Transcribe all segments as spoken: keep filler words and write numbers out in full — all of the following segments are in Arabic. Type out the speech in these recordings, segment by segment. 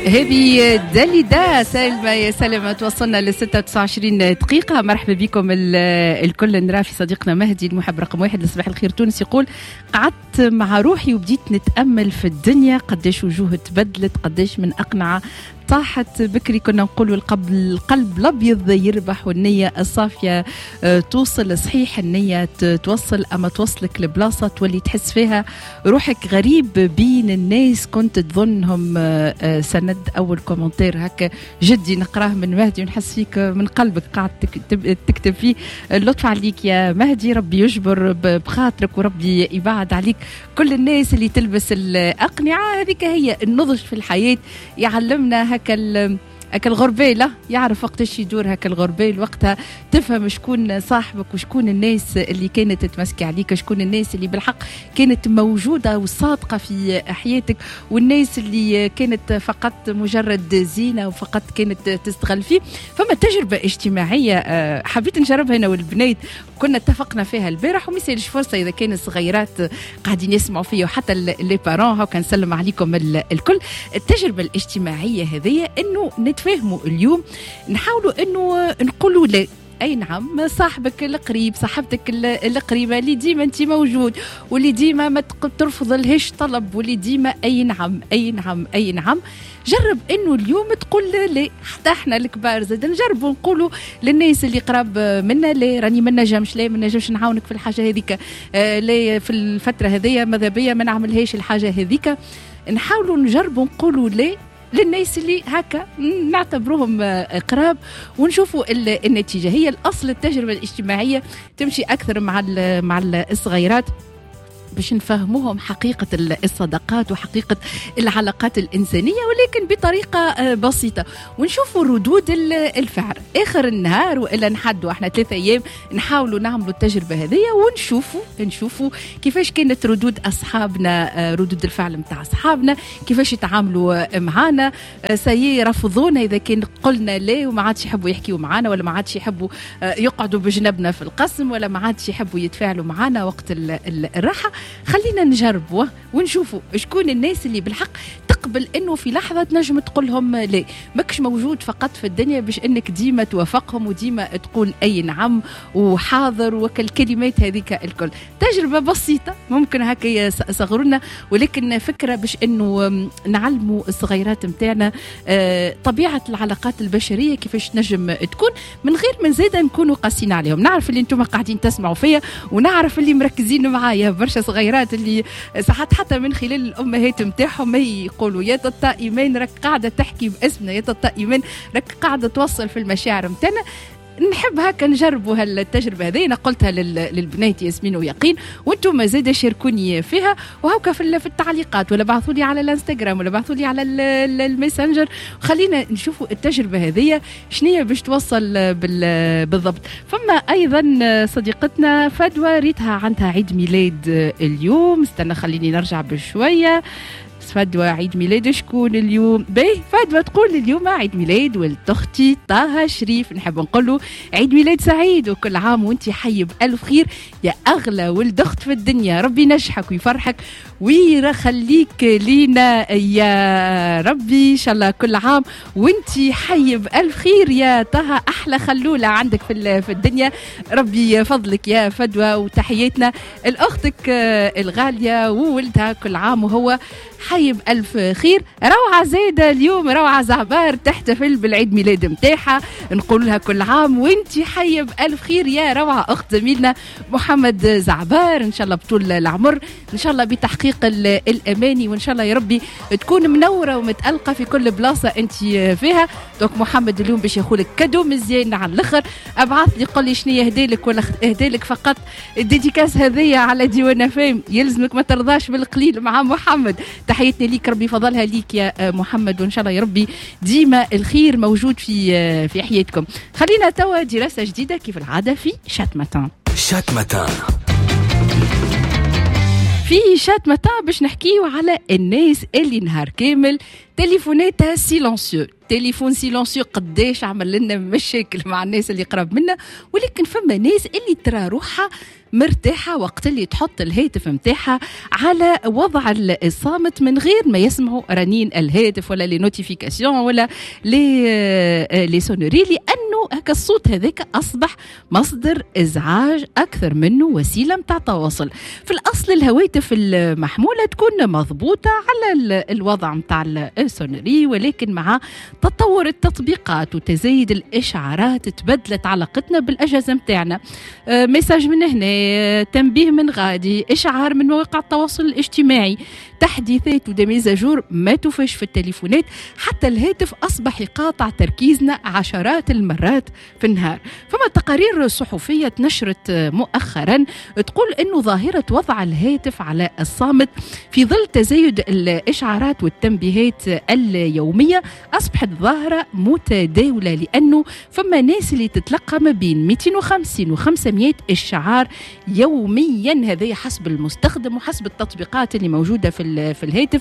هذه داليدا سالمة يا سلمى. توصلنا ل ستة وتسعة وعشرين دقيقة. مرحبا بكم الكل. نرى في صديقنا مهدي المحب رقم واحد لصباح الخير تونس يقول: قعدت مع روحي وبديت نتأمل في الدنيا، قداش وجوه تبدلت، قداش من أقنعة طاحت. بكري كنا نقولوا القلب القلب الابيض يربح والنيه الصافيه توصل. صحيح النيه توصل، اما توصلك لبلاصه تولي تحس فيها روحك غريب بين الناس كنت تظنهم سند. اول كومنتير هكا جدي نقراه من مهدي ونحس فيك من قلبك قاعد تكتب فيه. اللطف عليك يا مهدي، ربي يجبر بخاطرك وربي يبعد عليك كل الناس اللي تلبس الاقنعه. هذيك هي النضج في الحياه، يعلمنا هكا هكا الغربيله، يعرف وقتاش يدور هكا الغربيل، وقتها تفهم شكون صاحبك وشكون الناس اللي كانت تمسكي عليك، شكون الناس اللي بالحق كانت موجوده وصادقه في حياتك، والناس اللي كانت فقط مجرد زينه وفقط كانت تستغل فيه. فما تجربه اجتماعيه حبيت نجربها انا والبنات، كنا اتفقنا فيها البارح، وما يسالش فرصه اذا كان الصغيرات قاعدين يسمعوا فيا وحتى لي بارون هاو كنسلم عليكم الكل. التجربه الاجتماعيه هذه انه نتفاهموا اليوم، نحاولوا انه نقولوا لا. اي نعم، صاحبك القريب، صاحبتك القريبه اللي ديما انت موجود، واللي ديما ما ترفض لهش طلب، واللي ديما اي نعم اي نعم اي نعم. جرب انه اليوم تقول لا. حتى احنا الكبار زاد نجربوا نقولوا للناس اللي قراب منا لا، راني ما نجمش، لا ما نجمش نعاونك في الحاجه هذيك، آه لا في الفتره هذيا ماذا بيا ما نعملهاش الحاجه هذيك. نحاولوا نجربوا نقولوا لا للناس اللي هكا نعتبروهم قراب، ونشوفوا النتيجة. هي الأصل التجربة الاجتماعية تمشي أكثر مع مع الصغيرات باش نفهموهم حقيقة الصداقات وحقيقة العلاقات الإنسانية، ولكن بطريقة بسيطة، ونشوفوا ردود الفعل آخر النهار. وإلا نحدوا احنا ثلاثة أيام نحاولوا نعملوا التجربة هذه ونشوفوا نشوفوا كيفاش كانت ردود أصحابنا، ردود الفعل متاع أصحابنا، كيفاش يتعاملوا معنا. سيي رفضونا إذا كان قلنا لا وما عادش يحبوا يحكيوا معنا، ولا ما عادش يحبوا يقعدوا بجنبنا في القسم، ولا ما عادش يحبوا يتفاعلوا معنا وقت الراحة. خلينا نجربوا ونشوفوا شكون الناس اللي بالحق تقبل انه في لحظه تنجم تقولهم لا. ماكش موجود فقط في الدنيا باش انك ديما توافقهم وديما تقول اي نعم وحاضر وكالكلمات هذيك الكل. تجربه بسيطه ممكن هكا صغرنا، ولكن فكره باش انه نعلموا الصغيرات نتاعنا طبيعه العلاقات البشريه كيفاش نجم تكون، من غير من زيد نكونوا قاسين عليهم. نعرف اللي انتم قاعدين تسمعوا فيا، ونعرف اللي مركزين معايا برشا صغيرات اللي ساعات حتى من خلال الامهات نتاعهم يقولوا يا تطا ايمان راك قاعده تحكي باسمنا، يا تطا ايمان راك قاعده توصل في المشاعر نتاعنا. نحب هكا نجربوا هالتجربه هذه. انا قلتها للبنات ياسمين ويقين، وانتم زيد شاركوني فيها، وهكا في التعليقات، ولا بعثوا لي على الانستغرام، ولا بعثوا لي على الميسنجر. خلينا نشوفوا التجربه هذه شنية باش توصل بالضبط. فما ايضا صديقتنا فدوى ريتها عندها عيد ميلاد اليوم. استنى خليني نرجع بشويه. فدوى عيد ميلاد شكون اليوم؟ باهي فدوى تقول اليوم عيد ميلاد ولد اختي طه شريف. نحب نقول له عيد ميلاد سعيد وكل عام وانت حي بألف خير يا اغلى ولد اخت في الدنيا. ربي ينجحك ويفرحك ويخليك لينا يا ربي ان شاء الله كل عام وانت حي بألف خير يا طه. احلى خلوله عندك في في الدنيا، ربي يفضلك يا فدوى. وتحياتنا لاختك الغاليه وولدها كل عام وهو حي بألف خير. روعة زايدة اليوم، روعة زعبار تحتفل بالعيد ميلاد متاعها، نقول لها كل عام وانتي حي بألف خير يا روعة. أخت زميلنا محمد زعبار إن شاء الله بطول العمر، إن شاء الله بتحقيق الأماني، وإن شاء الله يا ربي تكون منورة ومتألقة في كل بلاصة انتي فيها. دوك محمد اليوم باش ياخذلك كادو مزيان على الآخر. أبعث لي قل لي شنو يهديلك، ولا يهديلك فقط الديديكاس هذية على ديوانا فهم. يلزمك ما ترضاش بالقليل مع محمد. تحياتنا ليك، ربي فضلها ليك يا محمد، وان شاء الله يا ربي ديما الخير موجود في في حياتكم. خلينا توا دراسه جديده كيف العاده في شات ماتان. شات ماتان في شات متاع باش نحكيو على الناس اللي نهار كامل تليفوناتها سيلونسيو. تليفون سيلونسيو قداش عمل لنا مشاكل مع الناس اللي قرب منا، ولكن فما ناس اللي ترى روحها مرتاحة وقت اللي تحط الهاتف متاعها على وضع الصامت من غير ما يسمعوا رنين الهاتف ولا لي نوتيفيكاسيون ولا لي لي سونوري، لأنه هكا الصوت هذاك أصبح مصدر إزعاج أكثر منه وسيلة متاع تواصل. في الأصل الهواتف المحمولة تكون مضبوطة على الوضع متاع السونوري، ولكن مع تطور التطبيقات وتزايد الإشعارات تبدلت علاقتنا بالأجهزة متاعنا. ميساج من هنا، تنبيه من غادي، إشعار من مواقع التواصل الاجتماعي، تحديثات ودميزاجور ما توفاش في التليفونات، حتى الهاتف أصبح يقاطع تركيزنا عشرات المرات في النهار. فما تقارير صحفية نشرت مؤخرا تقول أنه ظاهرة وضع الهاتف على الصامت في ظل تزايد الإشعارات والتنبيهات اليومية أصبحت ظاهرة متداولة، لأنه فما ناس اللي تتلقى ما بين مئتين وخمسين و خمسمئة إشعار يوميا، هذا حسب المستخدم وحسب التطبيقات اللي موجودة في في الهاتف.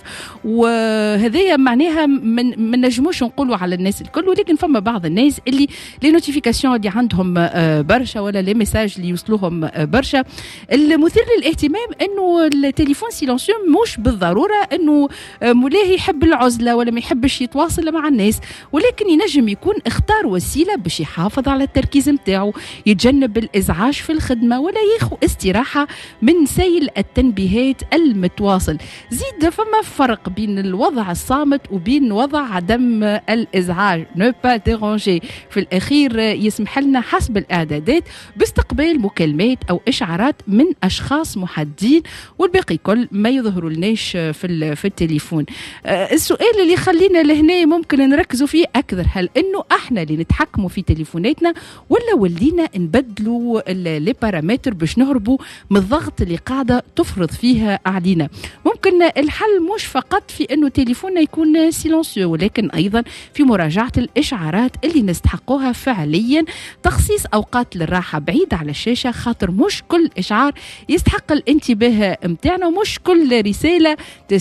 وهذا معناها من من نجموش نقولوا على الناس الكل، ولكن فما بعض الناس اللي لي نوتيفيكاسيون اللي عندهم برشا ولا لي ميساج اللي يوصلوهم برشا. المثير للاهتمام انه التليفون سيلونسيو مش بالضروره انه مولاه يحب العزله ولا ما يحبش يتواصل مع الناس، ولكن ينجم يكون اختار وسيله باش يحافظ على التركيز نتاعو، يتجنب الازعاج في الخدمه ولا ياخذ استراحه من سيل التنبيهات المتواصل. زيد فما فرق بين الوضع الصامت وبين وضع عدم الازعاج، نو با ديرونجي. في الاخير يسمح لنا حسب الاعدادات باستقبال مكالمات او اشعارات من اشخاص محددين، والباقي كل ما يظهروا لناش في في التليفون. السؤال اللي خلينا لهنا ممكن نركزوا فيه اكثر، هل انه احنا اللي نتحكموا في تليفوناتنا ولا ولينا نبدلوا لي بارامتر باش نهربوا من الضغط اللي قاعده تفرض فيها علينا؟ ممكن الحل مش فقط في انه تليفوننا يكون سيلونسيو، ولكن ايضا في مراجعه الاشعارات اللي نستحقوها فعليا، تخصيص اوقات للراحه بعيد على الشاشه، خاطر مش كل اشعار يستحق الانتباه متاعنا، ومش كل رساله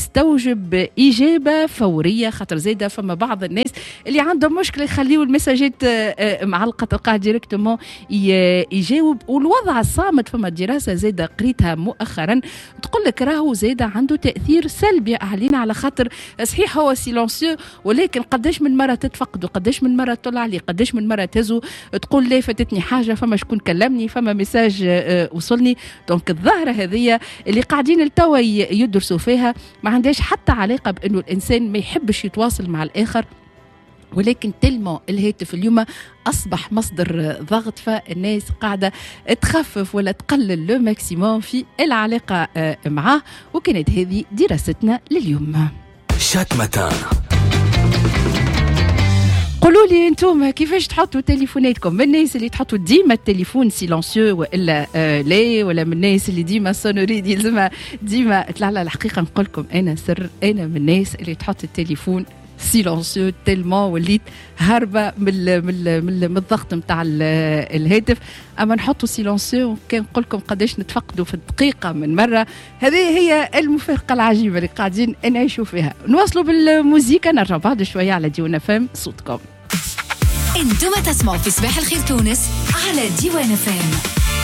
تستوجب اجابه فوريه، خاطر زاده فما بعض الناس اللي عندهم مشكله يخليوا المساجات معلقه تلقاه ديريكتومون يجاوب. والوضع الصامت فما دراسه زاده قريتها مؤخرا تقول لك راهو زاده عنده تاثير سلبي علينا، على خاطر صحيح هو سيلونسيو، ولكن قداش من مره تتفقدوا، قداش من مره طلع عليه، قداش من مره تهزوا تقول لي فاتتني حاجه، فما شكون كلمني، فما ميساج وصلني. دونك الظاهره هذه اللي قاعدين التوا يدرسوا فيها ما عندهاش حتى علاقه بانه الانسان ما يحبش يتواصل مع الاخر، ولكن تلمو الهاتف اليوم أصبح مصدر ضغط، فالناس قاعدة تخفف ولا تقلل لو ماكسيموم في العلاقة معه. وكانت هذه دراستنا لليوم. شات متان، قولوا لي انتم كيفاش تحطوا تليفوناتكم؟ من الناس اللي تحطوا ديما التليفون سيلونسيو والا آه لا، ولا من الناس اللي ديما السونوري دي لازمها ديما تطلع لها؟ الحقيقه نقول لكم انا سر، انا من الناس اللي تحط التليفون سيلونسيو تلمون وليت هربة من من من الضغط نتاع الهاتف. اما نحطوا سيلونسيو كان نقول لكم قداش نتفقدوا في الدقيقه من مره. هذه هي المفارقه العجيبه اللي قاعدين نعيشوا فيها. نواصلوا بالموسيقى، نرجع بعد شويه على ديوان فام صوتكم. انتم تسمعوا في صباح الخير تونس على ديوان فام.